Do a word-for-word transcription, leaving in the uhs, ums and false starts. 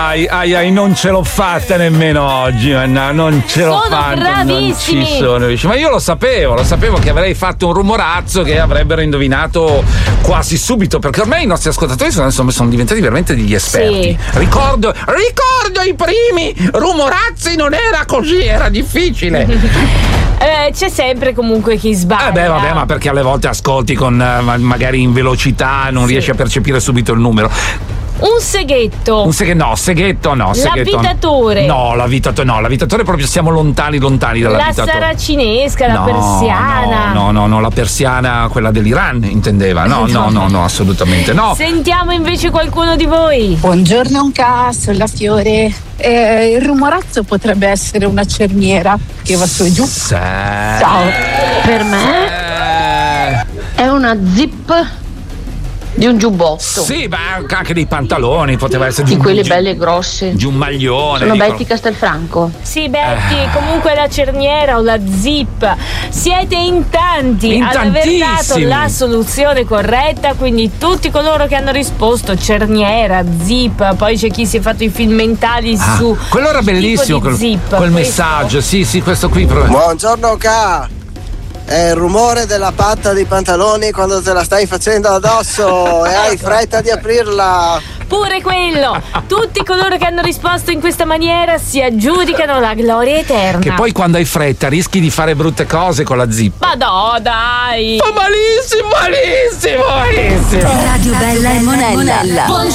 Ai, ai, ai, non ce l'ho fatta nemmeno oggi, no, non ce l'ho Sono fatta. bravissimi. Non ci sono riuscito. Ma io lo sapevo, lo sapevo che avrei fatto un rumorazzo che avrebbero indovinato quasi subito, perché ormai i nostri ascoltatori sono, insomma, sono diventati veramente degli esperti. Sì. Ricordo, ricordo i primi rumorazzi, non era così, era difficile. Eh, c'è sempre comunque chi sbaglia. Eh beh, vabbè, ma perché alle volte ascolti con eh, magari in velocità, non Sì. riesci a percepire subito il numero. Un seghetto. Un seghetto, no, seghetto no, seghetto L'avvitatore. no, l'avvitatore no, l'avvitatore proprio siamo lontani, lontani La dall'avvitatore. saracinesca, la no, persiana. No, no, no, no, la persiana, quella dell'Iran, intendeva. No, no, no, no, assolutamente no. Sentiamo invece qualcuno di voi. Buongiorno Casso, la Fiore. Eh, il rumorazzo potrebbe essere una cerniera che va su e giù. Se... Ciao. Per me Eh, è una zip di un giubbotto, sì, ma anche dei pantaloni, poteva essere di, di un- quelle di- belle grosse. di un maglione. Sono dicono. Betty Castelfranco. Sì, Betty, Eh. comunque la cerniera o la zip. Siete in tanti In ad aver dato tantissimi. la soluzione corretta, quindi tutti coloro che hanno risposto cerniera, zip, poi c'è chi si è fatto i film mentali Ah, su quello era il tipo bellissimo, di quel, zip. quel Questo- messaggio. Sì, sì, questo qui proprio. Buongiorno K, è il rumore della patta di pantaloni quando te la stai facendo addosso e hai fretta di aprirla. Pure quello. Tutti coloro che hanno risposto in questa maniera si aggiudicano la gloria eterna. Che poi quando hai fretta rischi di fare brutte cose con la zip. Ma no, dai. Fa malissimo, malissimo, malissimo. Radio Bella e Monella.